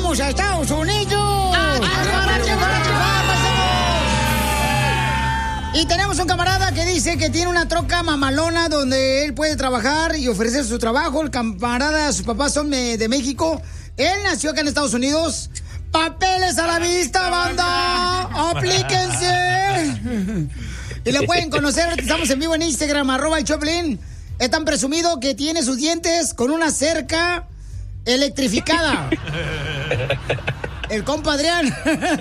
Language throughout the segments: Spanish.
¡Vamos a Estados Unidos! Y tenemos un camarada que dice que tiene una troca mamalona donde él puede trabajar y ofrecer su trabajo. El camarada, sus papás son de México. Él nació acá en Estados Unidos. ¡Papeles a la vista, banda! ¡Aplíquense! Y lo pueden conocer. Estamos en vivo en Instagram, @el Choplin. Es tan presumido que tiene sus dientes con una cerca electrificada. El compa Adrián.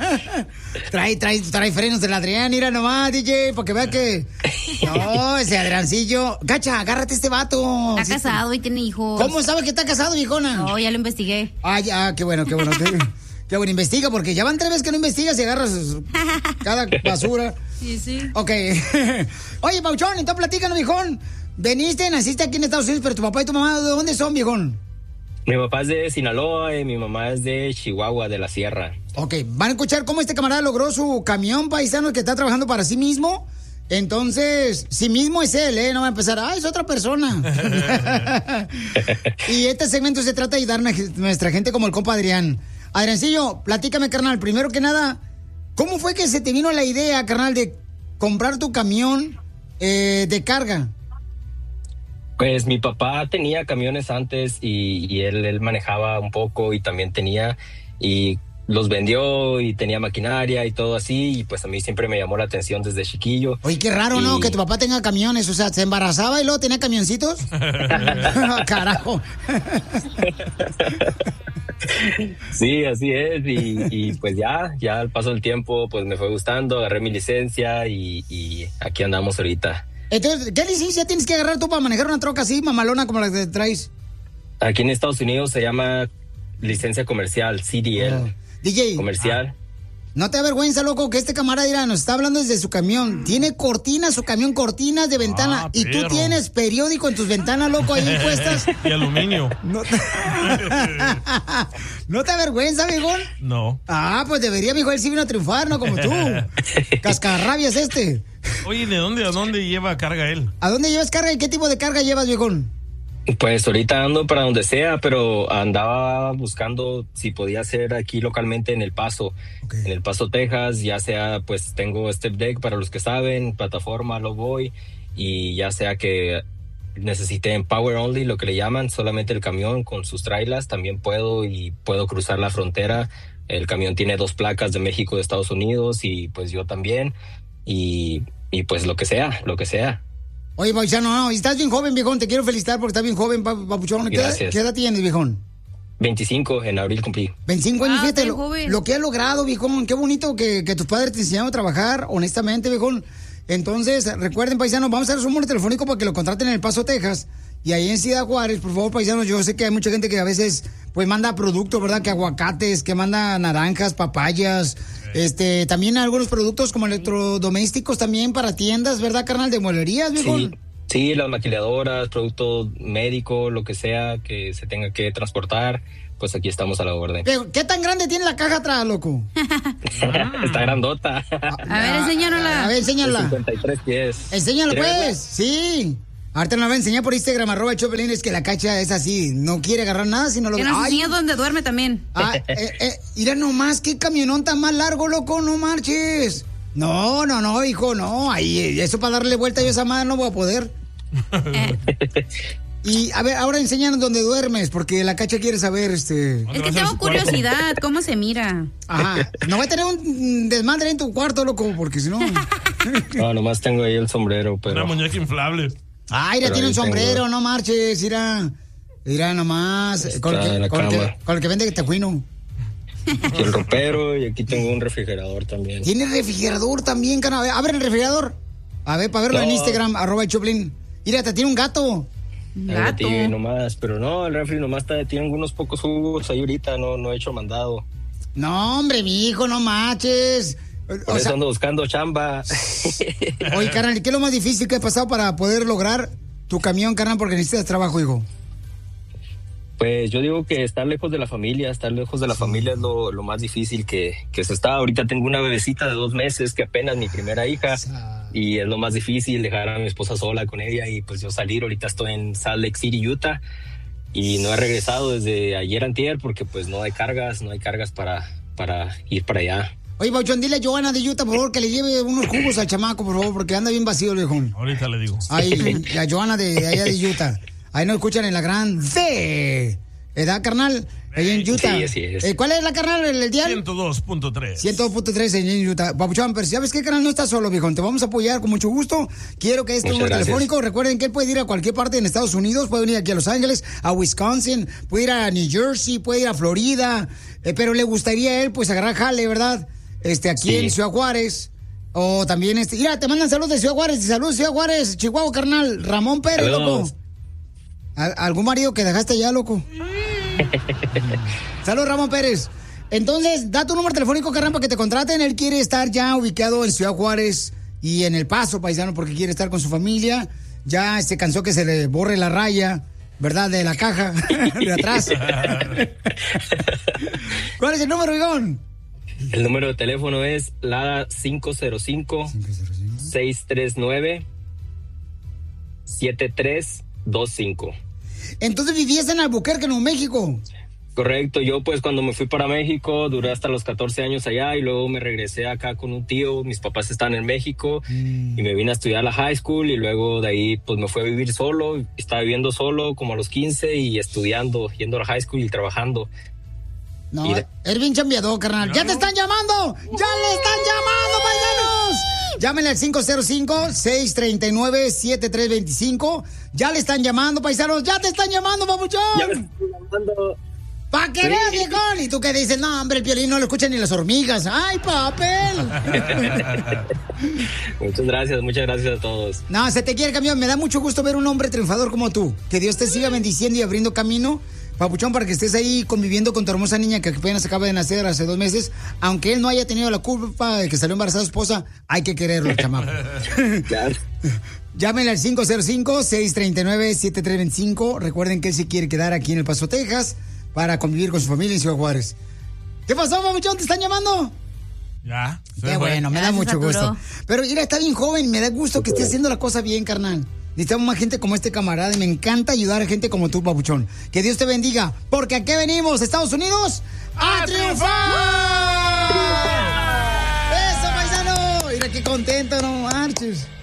trae frenos del Adrián, mira nomás, DJ, porque vea que... No, ese Adriancillo. Gacha, agárrate este vato. Está casado y tiene hijos. ¿Cómo sabes que está casado, viejona? No, ya lo investigué. Ah, ya, qué bueno. Qué bueno, investiga, porque ya van 3 veces que no investigas y agarras cada basura. Sí. Ok. Oye, Pauchón, entonces platícanos, viejón. Naciste aquí en Estados Unidos, pero tu papá y tu mamá, ¿de dónde son, viejón? Mi papá es de Sinaloa y mi mamá es de Chihuahua, de la Sierra. Ok, van a escuchar cómo este camarada logró su camión, paisano, que está trabajando para sí mismo. Entonces, sí mismo es él, no va a empezar, es otra persona. Y este segmento se trata de ayudar a nuestra gente como el compa Adrián. Adriancillo, platícame, carnal, primero que nada, ¿cómo fue que se te vino la idea, carnal, de comprar tu camión de carga? Pues mi papá tenía camiones antes y él manejaba un poco y también tenía, y los vendió y tenía maquinaria y todo así, y pues a mí siempre me llamó la atención desde chiquillo. Oye, qué raro, ¿no? Que tu papá tenga camiones, o sea, ¿se embarazaba y luego tenía camioncitos? Carajo. Sí, así es, y pues ya al paso del tiempo pues me fue gustando, agarré mi licencia y aquí andamos ahorita. Entonces, ¿qué licencia tienes que agarrar tú para manejar una troca así, mamalona, como la que traes? Aquí en Estados Unidos se llama licencia comercial, CDL. DJ. Comercial. No te da vergüenza, loco, que este camarada nos está hablando desde su camión. Tiene cortinas, su camión, cortinas de ventana. Y tú tienes periódico en tus ventanas, loco, ahí puestas. Y aluminio. ¿No te da vergüenza, viejón? No. Pues debería, mijo, él sí vino a triunfar, no como tú. Cascarrabias este. Oye, ¿a dónde lleva carga él? ¿A dónde llevas carga y qué tipo de carga llevas, viejón? Pues ahorita ando para donde sea, pero andaba buscando si podía ser aquí localmente en El Paso, en El Paso, Texas, ya sea, pues tengo step deck para los que saben, plataforma, lo voy, y ya sea que necesité en power only, lo que le llaman, solamente el camión con sus trailers, también puedo cruzar la frontera. El camión tiene 2 placas de México, de Estados Unidos, y pues yo también, y pues lo que sea. Oye, paisano, estás bien joven, viejón. Te quiero felicitar porque estás bien joven, papuchón. Gracias. ¿Qué edad tienes, viejón? 25, en abril cumplí. 25 años, fíjate joven. lo que has logrado, viejón. Qué bonito que tus padres te enseñaron a trabajar, honestamente, viejón. Entonces, recuerden, paisanos, vamos a hacer su número telefónico para que lo contraten en El Paso, Texas. Y ahí en Ciudad Juárez, por favor, paisanos, yo sé que hay mucha gente que a veces pues manda productos, ¿verdad? Que aguacates, que manda naranjas, papayas, también algunos productos como electrodomésticos también para tiendas, ¿verdad, carnal? De mueblerías, viejo. Sí, las maquiladoras, productos médicos, lo que sea que se tenga que transportar, pues aquí estamos a la orden. Pero, ¿qué tan grande tiene la caja atrás, loco? Está grandota. A ver, enséñala. A ver, enséñala. 53 pies. Enséñala, pues. Sí. Ahorita nos va a enseñar por Instagram, @el Choplin, es que la cacha es así, no quiere agarrar nada, sino lo... Que nos enseña dónde duerme también. Mira nomás, qué camionón tan más largo, loco, no marches. No, hijo, no, ahí, eso para darle vuelta yo a esa madre no voy a poder. Y, a ver, ahora enséñanos dónde duermes, porque la cacha quiere saber, Es que tengo curiosidad, ¿cómo se mira? Ajá, no voy a tener un desmadre en tu cuarto, loco, porque si no... No, nomás tengo ahí el sombrero, pero... Una muñeca inflable. Mira, tiene un sombrero, no marches, mira nomás, con el que vende tejuino. Y el ropero, y aquí tengo un refrigerador también. ¿Tiene refrigerador también, carnal? Abre el refrigerador. A ver, para verlo en Instagram, @el Choplin. Mira, te tiene un gato. Gato. Nomás, pero no, el refri nomás tiene unos pocos jugos ahí ahorita, no he hecho mandado. No, hombre, mi hijo, no marches. Por eso ando buscando chamba. Oye, carnal, ¿qué es lo más difícil que ha pasado para poder lograr tu camión, carnal? Porque necesitas trabajo, hijo. Pues yo digo que estar lejos de la familia es lo más difícil que se está. Ahorita tengo una bebecita de 2 meses que apenas mi primera hija y es lo más difícil dejar a mi esposa sola con ella y pues yo salir. Ahorita estoy en Salt Lake City, Utah y no he regresado desde ayer antier porque pues no hay cargas para ir para allá. Oye, Papuchón, dile a Johanna de Utah, por favor, que le lleve unos jugos al chamaco, por favor, porque anda bien vacío el viejón. Ahorita le digo. Ay, la Johanna de allá de Utah. Ahí nos escuchan en la gran C. ¿Edad, carnal? Ahí en Utah. Sí, así es. ¿Cuál es la, carnal, el dial? 102.3. 102.3 en Utah. Papuchón, pero ¿sabes qué, carnal? No estás solo, viejón. Te vamos a apoyar con mucho gusto. Quiero que este número telefónico, recuerden que él puede ir a cualquier parte en Estados Unidos, puede venir aquí a Los Ángeles, a Wisconsin, puede ir a New Jersey, puede ir a Florida, pero le gustaría a él, pues, agarrar jale, ¿verdad? Aquí en Ciudad Juárez. O también, mira, te mandan saludos de Ciudad Juárez. Saludos de Ciudad Juárez, Chihuahua, carnal. Ramón Pérez, loco. ¿Algún marido que dejaste allá, loco? Saludos, Ramón Pérez. Entonces, da tu número telefónico, carnal, para que te contraten. Él quiere estar ya ubicado en Ciudad Juárez y en El Paso, paisano, porque quiere estar con su familia. Ya se cansó que se le borre la raya, ¿verdad? De la caja, de atrás. ¿Cuál es el número, Vigón? El número de teléfono es LADA 505-639-7325. Entonces vivías en Albuquerque, Nuevo México. Correcto, yo pues cuando me fui para México duré hasta los 14 años allá y luego me regresé acá con un tío, mis papás están en México y me vine a estudiar la high school y luego de ahí pues me fui a vivir solo, estaba viviendo solo como a los 15 y estudiando, yendo a la high school y trabajando. No, eres bien chambeador, carnal. ¡Ya te están llamando! ¡Ya le están llamando, paisanos! Llámenle al 505-639-7325. Ya le están llamando, paisanos. ¡Ya te están llamando, papuchón! Ya me están llamando. ¡Pa' que veas, viejón! Y tú que dices, no, hombre, el Piolín no lo escuchan ni las hormigas. ¡Ay, papel! Muchas gracias a todos. No, se te quiere, campeón. Me da mucho gusto ver un hombre triunfador como tú. Que Dios te siga bendiciendo y abriendo camino, papuchón, para que estés ahí conviviendo con tu hermosa niña que apenas acaba de nacer hace 2 meses. Aunque él no haya tenido la culpa de que salió embarazada su esposa, hay que quererlo, el chamaco. Claro. Llámenle al 505-639-7325. Recuerden que él se quiere quedar aquí en El Paso, Texas, para convivir con su familia en Ciudad Juárez. ¿Qué pasó, papuchón? ¿Te están llamando? Ya. Qué bueno, me da mucho gusto. Pero mira, está bien joven, me da gusto que esté haciendo la cosa bien, carnal. Necesitamos más gente como este camarada y me encanta ayudar a gente como tú, papuchón. Que Dios te bendiga, porque aquí venimos, Estados Unidos, ¡a triunfar! ¡Eso, paisano! Mira qué contento, no marches.